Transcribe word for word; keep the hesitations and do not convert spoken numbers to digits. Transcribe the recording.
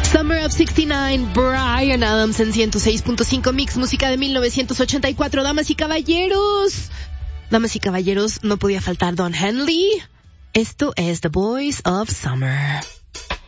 Summer of sesenta y nueve, Bryan Adams en ciento seis punto cinco Mix, música de mil novecientos ochenta y cuatro. Damas y caballeros, damas y caballeros, no podía faltar Don Henley. Esto es The Boys of Summer.